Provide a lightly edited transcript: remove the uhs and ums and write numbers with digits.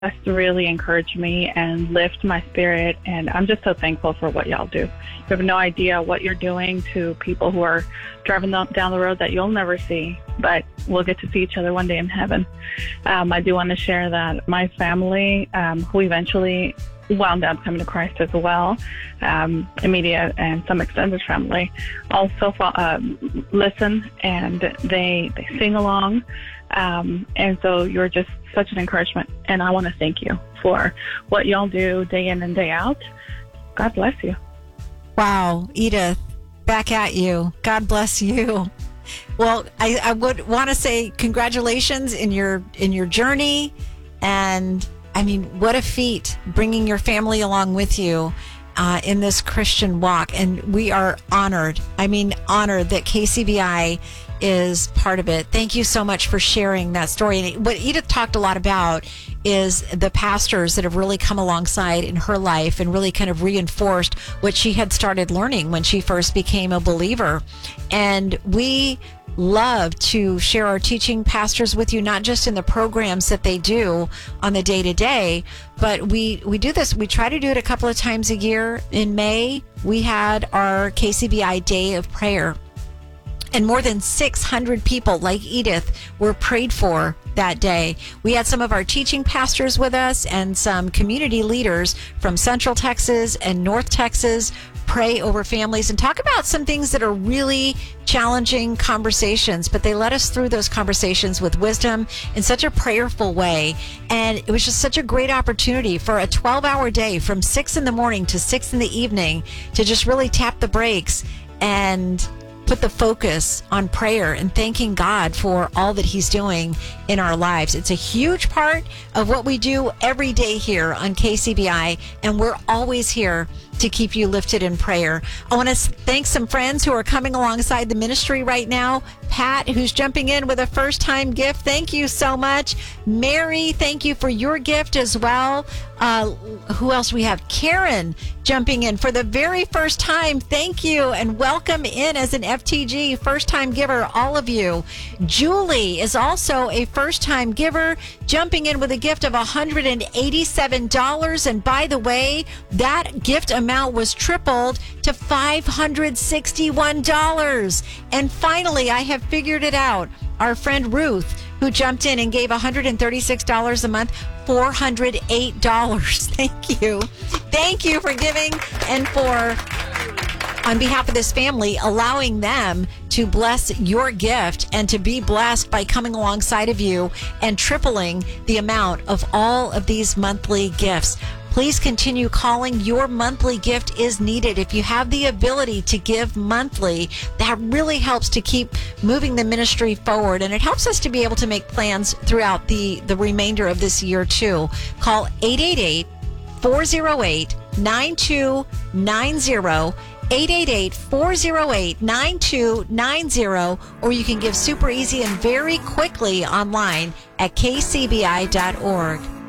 really encourage me and lift my spirit. And I'm just so thankful for what y'all do. You have no idea what you're doing to people who are driving down the road that you'll never see, but we'll get to see each other one day in heaven. I do want to share that my family, who eventually wound up coming to Christ as well, immediate and some extended family, also listen, and they sing along. And so you're just such an encouragement, and I want to thank you for what y'all do day in and day out. God bless you. Wow, Edith, back at you. God bless you. Well, I would want to say congratulations in your journey, and I mean, what a feat bringing your family along with you in this Christian walk. And we are honored. I mean, honored that KCBI is part of it. Thank you so much for sharing that story. And what Edith talked a lot about is the pastors that have really come alongside in her life and really kind of reinforced what she had started learning when she first became a believer. And we love to share our teaching pastors with you, not just in the programs that they do on the day-to-day, but we do this. We try to do it a couple of times a year. In May, we had our KCBI Day of Prayer. And more than 600 people like Edith were prayed for that day. We had some of our teaching pastors with us and some community leaders from Central Texas and North Texas pray over families and talk about some things that are really challenging conversations, but they led us through those conversations with wisdom in such a prayerful way. And it was just such a great opportunity for a 12-hour day from 6 in the morning to 6 in the evening to just really tap the brakes and put the focus on prayer and thanking God for all that he's doing in our lives. It's a huge part of what we do every day here on KCBI, and we're always here to keep you lifted in prayer. I want to thank some friends who are coming alongside the ministry right now. Pat, who's jumping in with a first-time gift, thank you so much. Mary, thank you for your gift as well. Who else we have? Karen jumping in for the very first time. Thank you, and welcome in as an FTG first-time giver, all of you. Julie is also a first-time giver, jumping in with a gift of $187. And by the way, that gift amount was tripled to $561. And finally, I have figured it out. Our friend Ruth, who jumped in and gave $136 a month, $408. Thank you. Thank you for giving and for, on behalf of this family, allowing them to bless your gift and to be blessed by coming alongside of you and tripling the amount of all of these monthly gifts. Please continue calling. Your monthly gift is needed. If you have the ability to give monthly, that really helps to keep moving the ministry forward, and it helps us to be able to make plans throughout the remainder of this year too. Call 888-408-9290, 888-408-9290, or you can give super easy and very quickly online at kcbi.org.